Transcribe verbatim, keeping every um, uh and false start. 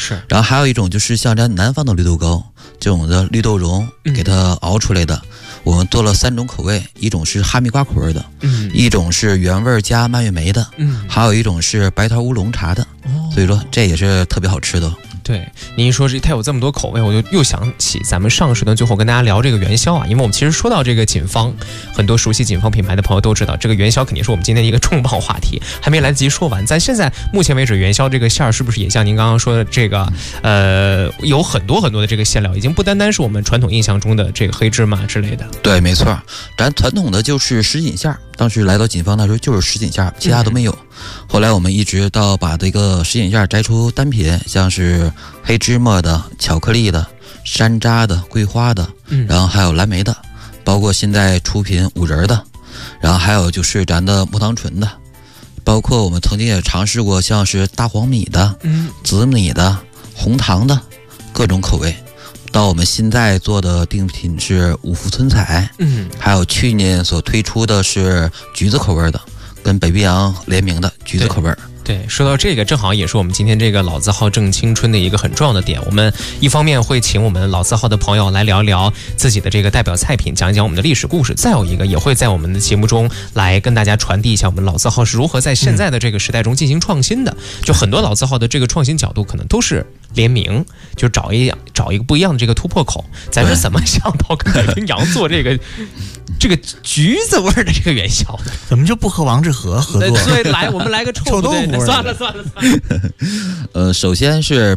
是。 然后还有一种就是像咱南方的绿豆糕这种的绿豆蓉，给它熬出来的。嗯，我们做了三种口味，一种是哈密瓜口味的，嗯，一种是原味加蔓越莓的，嗯，还有一种是白桃乌龙茶的，哦，所以说这也是特别好吃的。 对，您一说这它有这么多口味，我就又想起咱们上时段最后跟大家聊这个元宵啊，因为我们其实说到这个锦芳，很多熟悉锦芳品牌的朋友都知道，这个元宵肯定是我们今天一个重磅话题，还没来得及说完。咱现在目前为止，元宵这个馅儿是不是也像您刚刚说的这个，呃，有很多很多的这个馅料，已经不单单是我们传统印象中的这个黑芝麻之类的。 对，没错，咱传统的就是什锦馅儿，当时来到锦芳那时候就是什锦馅儿，其他都没有。嗯，后来我们一直到把这个什锦馅儿摘出单品，像是黑芝麻的、巧克力的、山楂的、桂花的，嗯，然后还有蓝莓的，包括现在出品五仁的，然后还有就是咱的木糖醇的，包括我们曾经也尝试过像是大黄米的、嗯、紫米的、红糖的各种口味。到我们现在做的定品是五福春彩，嗯，还有去年所推出的是橘子口味的，跟北冰洋联名的橘子口味。 对，说到这个，正好也是我们今天这个老字号正青春的一个很重要的点。我们一方面会请我们老字号的朋友来聊一聊自己的这个代表菜品，讲一讲我们的历史故事；再有一个，也会在我们的节目中来跟大家传递一下我们老字号是如何在现在的这个时代中进行创新的。就很多老字号的这个创新角度，可能都是联名，就找一找一个不一样的这个突破口。咱是怎么想到跟北冰洋做这个这个橘子味的这个元宵的？ 怎么就不和王致和合作？ 所以来，我们来个臭豆腐。算了算了算了。 呃，首先是